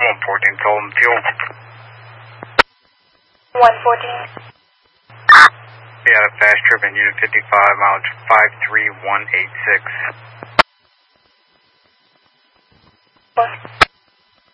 114, told him fuel. 114. We had a fast trip in Unit 55, mileage 53186.